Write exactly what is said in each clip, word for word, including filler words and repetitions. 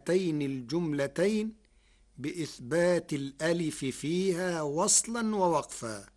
هاتين الجملتين بإثبات الألف فيها وصلا ووقفا.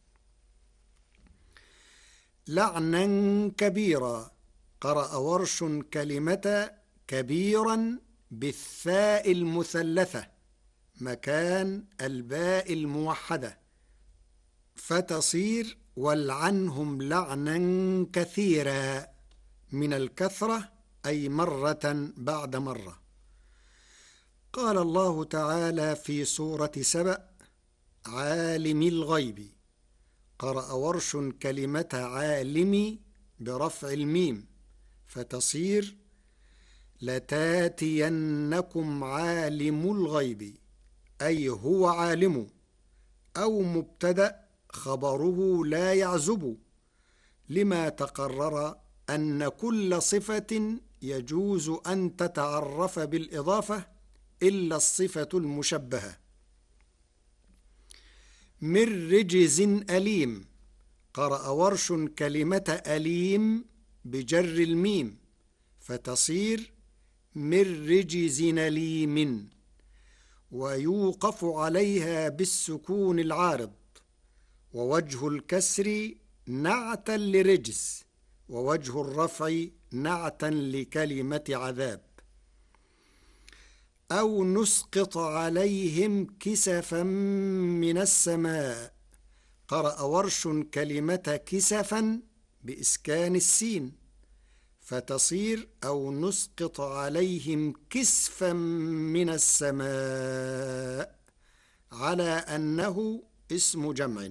لعنا كبيرا، قرأ ورش كلمة كبيرا بالثاء المثلثة مكان الباء الموحدة، فتصير والعنهم لعنا كثيرا، من الكثرة أي مرة بعد مرة. قال الله تعالى في سورة سبأ: عالم الغيب، قرأ ورش كلمة عالم برفع الميم، فتصير لتاتينكم عالم الغيب، أي هو عالم، أو مبتدأ خبره لا يعزب، لما تقرر أن كل صفة يجوز أن تتعرف بالإضافة إلا الصفة المشبهة. من رجز أليم، قرأ ورش كلمة أليم بجر الميم، فتصير من رجز أليم، ويوقف عليها بالسكون العارض، ووجه الكسر نعتا لرجز، ووجه الرفع نعتا لكلمة عذاب. أو نسقط عليهم كسفا من السماء، قرأ ورش كلمة كسفا بإسكان السين، فتصير أو نسقط عليهم كسفا من السماء، على أنه اسم جمع.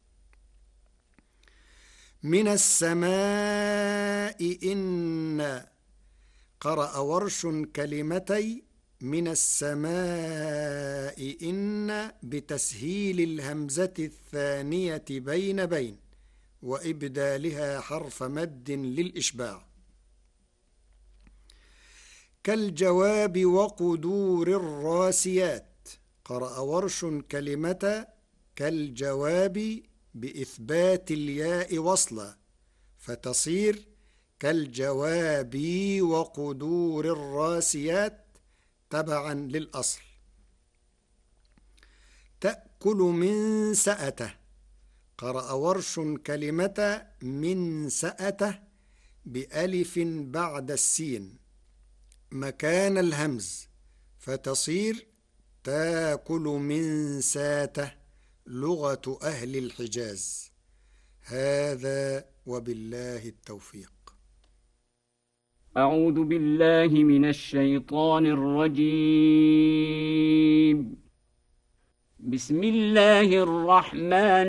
من السماء إن، قرأ ورش كلمتي من السماء إن بتسهيل الهمزة الثانية بين بين وإبدالها حرف مد للإشباع. كالجواب وقدور الراسيات، قرأ ورش كلمة كالجواب بإثبات الياء وصلا، فتصير كالجواب وقدور الراسيات تبعا للأصل. تأكل من سأته، قرأ ورش كلمة من سأته بألف بعد السين مكان الهمز، فتصير تاكل من ساته، لغة أهل الحجاز. هذا وبالله التوفيق. أعوذ بالله من الشيطان الرجيم. بسم الله الرحمن